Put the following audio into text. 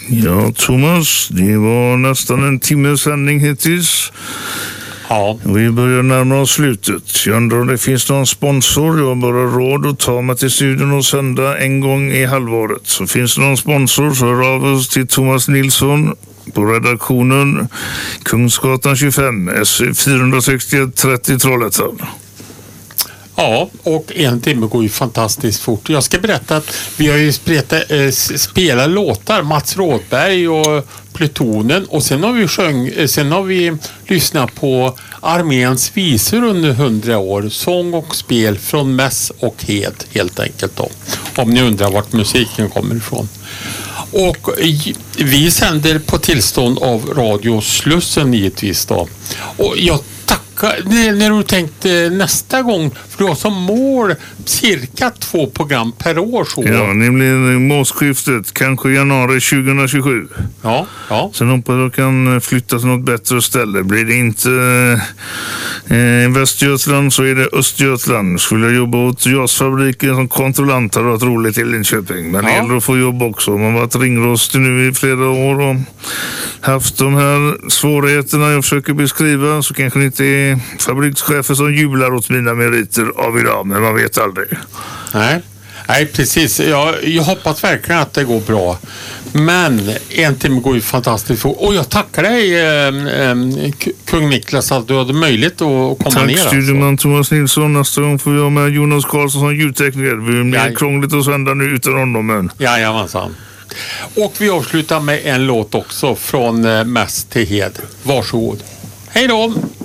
Ja, Thomas, det var nästan en timmes sändning hittills. Ja. Vi börjar närma oss slutet. Jag undrar om det finns någon sponsor. Jag har bara råd att ta mig till studion och sända en gång i halvåret. Så finns det någon sponsor så hör av oss till Thomas Nilsson på redaktionen Kungsgatan 25, SU 461 30 Trollhättan. Ja, och en timme går ju fantastiskt fort. Jag ska berätta att vi har ju spelat låtar, Mats Rådberg och Plutonen, och sen har vi lyssnat på arméns visor under 100 år. Sång och spel från Mäss och Hed, helt enkelt då. Om ni undrar vart musiken kommer ifrån. Och vi sänder på tillstånd av Radio Slussen givetvis då. Och jag tackar när du tänkte nästa gång, för du har som mål cirka 2 program per år. Så. Ja, nämligen målskiftet, kanske januari 2027. Ja. Sen hoppas jag kan flytta till något bättre ställe. Blir det inte Västgötland så är det Östgötland. Skulle jag jobba åt JAS-fabriken som kontrollant har varit roligt i Linköping. Men det gäller att få jobb också. Man har varit ringrostig nu i flera år och haft de här svårigheterna jag försöker beskriva, så kanske det inte är fabrikschefer som jublar åt mina meriter av idag, men man vet aldrig. Nej, precis. Jag hoppas verkligen att det går bra. Men en timme går ju fantastiskt fort. Och jag tackar dig, kung Niklas, att du hade möjlighet att komma ner. Tack, studieman Thomas Nilsson. Nästa gång får jag med Jonas Karlsson som ljudtekniker. Det blir mer krångligt att sända nu utan honom. Men... Jajamensan. Och vi avslutar med en låt också från Mäss till Hed. Varsågod. Hej då!